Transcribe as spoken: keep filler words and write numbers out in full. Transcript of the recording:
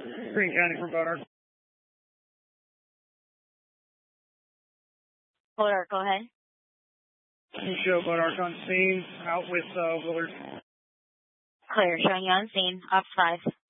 Greene County for Bodark. Bodark, go ahead. You show Bodark on scene, out with uh, Willard. Clear, showing you on scene, up five.